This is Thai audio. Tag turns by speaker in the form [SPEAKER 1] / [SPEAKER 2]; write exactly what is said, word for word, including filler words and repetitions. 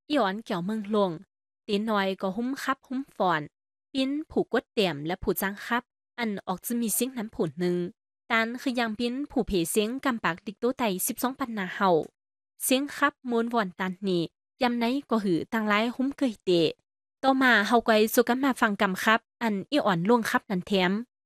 [SPEAKER 1] อีอ่อนเกี่ยวเมืองหลวงตีน้อยก็หุ้มคับหุ้มฟอนปิ้นผูกกวดเตี่ยมและผูจังคับอันออกจะมีเสียงน้ำผุนหนึ่งตานคือยังปิ้นผูเพเสียงกำปากดิกโตไตสิบสองปันนาเฮาเสียงคับมวนวอนตันนี่ยำไหนก็หือตังไลหุ้มเกยเตะต่อมาเฮาไกสุกันมาฟังกำครับอันอีอ่อนล่วงครับนันแถม